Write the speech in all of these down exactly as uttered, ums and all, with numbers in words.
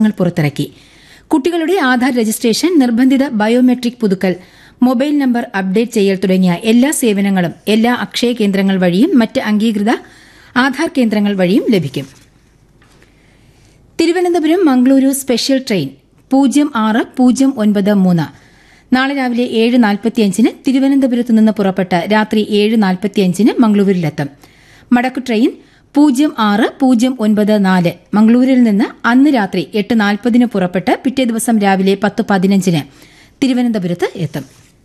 പുറത്തിറക്കി. കുട്ടികളുടെ ആധാർ രജിസ്ട്രേഷൻ, നിർബന്ധിത ബയോമെട്രിക് പുതുക്കൽ, മൊബൈൽ നമ്പർ അപ്ഡേറ്റ് ചെയ്യൽ തുടങ്ങിയ എല്ലാ സേവനങ്ങളും എല്ലാ അക്ഷയ കേന്ദ്രങ്ങൾ വഴിയും മറ്റ് അംഗീകൃത ആധാർ കേന്ദ്രങ്ങൾ വഴിയും ലഭിക്കും. തിരുവനന്തപുരം മംഗളൂരു സ്പെഷ്യൽ ട്രെയിൻ പൂജ്യം ആറ് പൂജ്യം ഒൻപത് മൂന്ന് നാളെ രാവിലെ ഏഴ് നാൽപ്പത്തിയഞ്ചിന് തിരുവനന്തപുരത്ത് നിന്ന് പുറപ്പെട്ട് രാത്രി ഏഴ് നാൽപ്പത്തിയഞ്ചിന് മംഗളൂരുവിലെത്തും. മടക്കു ട്രെയിൻ പൂജ്യം ആറ് പൂജ്യം ഒൻപത് നാല് മംഗളൂരിൽ നിന്ന് അന്ന് രാത്രി എട്ട് നാൽപ്പതിന് പുറപ്പെട്ട് പിറ്റേ ദിവസം രാവിലെ പത്ത് പതിനഞ്ചിന് തിരുവനന്തപുരത്ത് എത്തും.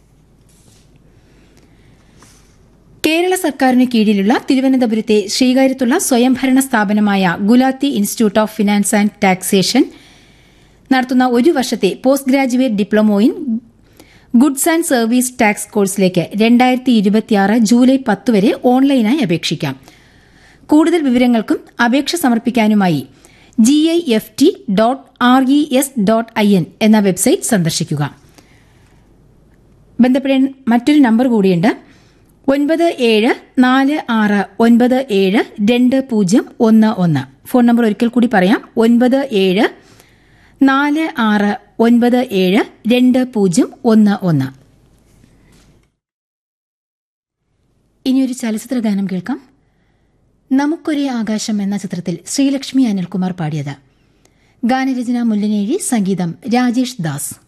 കേരള സർക്കാരിന് കീഴിലുള്ള തിരുവനന്തപുരത്തെ ശ്രീകാര്യത്തുള്ള സ്വയംഭരണ സ്ഥാപനമായ Gulati institute of finance and taxation നടത്തുന്ന ഒരു വർഷത്തെ post graduate diploma in goods and service tax കോഴ്സിലേക്ക് രണ്ടായിരത്തി ഇരുപത്തിയാറ് ജൂലൈ പത്ത് വരെ ഓൺലൈനായി അപേക്ഷിക്കാം. കൂടുതൽ വിവരങ്ങൾക്കും അപേക്ഷ സമർപ്പിക്കാനുമായി G I F T dot R E S dot I N എന്ന വെബ്സൈറ്റ് സന്ദർശിക്കുക. ബന്ധപ്പെടേണ്ട മറ്റൊരു നമ്പർ കൂടിയുണ്ട്. ഒൻപത് ഏഴ് നാല് ആറ് ഒൻപത് ഏഴ് രണ്ട് പൂജ്യം ഒന്ന് ഒന്ന്. ഫോൺ നമ്പർ ഒരിക്കൽ കൂടി പറയാം. ഒൻപത് ഏഴ് നാല് ആറ് ഒൻപത് ഏഴ് രണ്ട് പൂജ്യം ഒന്ന് ഒന്ന്. ഇനിയൊരു ചലച്ചിത്ര ഗാനം കേൾക്കാം. നമുക്കൊരേ ആകാശം എന്ന ചിത്രത്തിൽ ശ്രീലക്ഷ്മി അനിൽകുമാർ പാടിയത്. ഗാനരചന മുല്ലനേഴി, സംഗീതം രാജേഷ് ദാസ്.